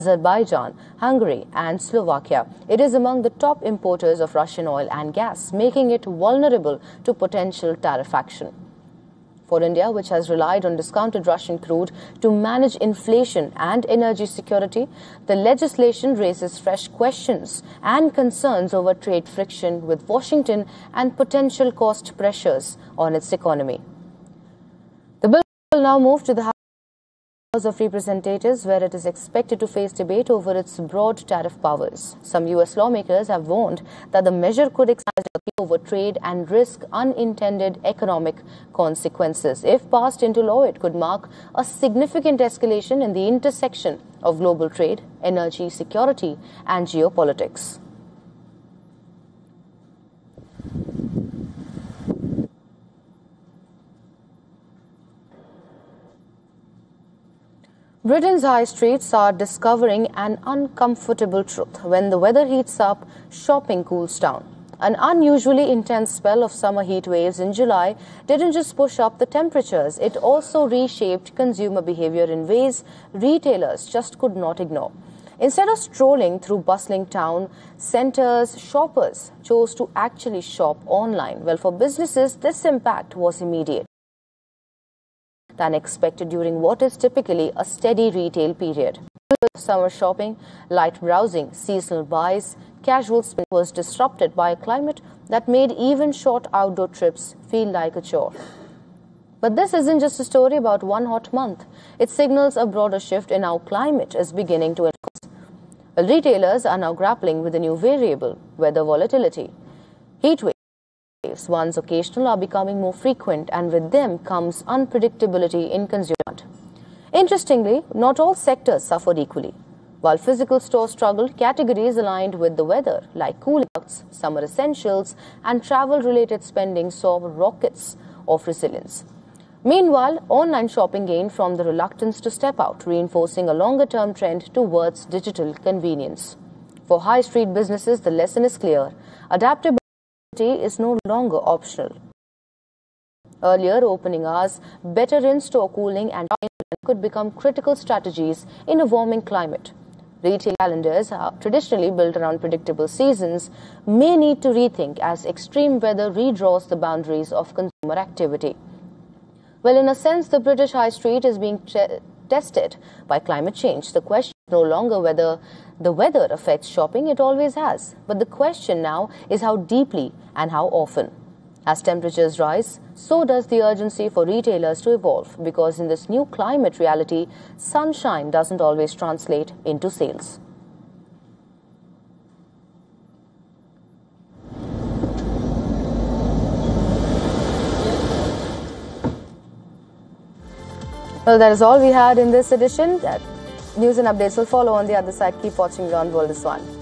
Azerbaijan, Hungary and Slovakia. It is among the top importers of Russian oil and gas, making it vulnerable to potential tariff action. For India, which has relied on discounted Russian crude to manage inflation and energy security, the legislation raises fresh questions and concerns over trade friction with Washington and potential cost pressures on its economy. The bill will now move to the House of Representatives, where it is expected to face debate over its broad tariff powers. Some U.S. lawmakers have warned that the measure could exercise over trade and risk unintended economic consequences. If passed into law, it could mark a significant escalation in the intersection of global trade, energy security and geopolitics. Britain's high streets are discovering an uncomfortable truth. When the weather heats up, shopping cools down. An unusually intense spell of summer heat waves in July didn't just push up the temperatures, it also reshaped consumer behavior in ways retailers just could not ignore. Instead of strolling through bustling town centers, shoppers chose to actually shop online. Well, for businesses, this impact was immediate than expected during what is typically a steady retail period. Summer shopping, light browsing, seasonal buys, casual spending was disrupted by a climate that made even short outdoor trips feel like a chore. But this isn't just a story about one hot month. It signals a broader shift in how climate is beginning to influence. Well, retailers are now grappling with a new variable, weather volatility. Heat waves, once occasional, are becoming more frequent, and with them comes unpredictability in consumer demand. Interestingly, not all sectors suffered equally. While physical stores struggled, categories aligned with the weather, like cooling products, summer essentials, and travel-related spending saw rockets of resilience. Meanwhile, online shopping gained from the reluctance to step out, reinforcing a longer-term trend towards digital convenience. For high street businesses, the lesson is clear. Adaptability is no longer optional. Earlier opening hours, better in-store cooling and could become critical strategies in a warming climate. Retail calendars, traditionally built around predictable seasons, may need to rethink as extreme weather redraws the boundaries of consumer activity. Well, in a sense, the British High Street is being tested by climate change. The question is no longer whether the weather affects shopping, it always has. But the question now is how deeply and how often. As temperatures rise, so does the urgency for retailers to evolve, because in this new climate reality, sunshine doesn't always translate into sales. Well, that is all we had in this edition. News and updates will follow on the other side. Keep watching Beyond World is One.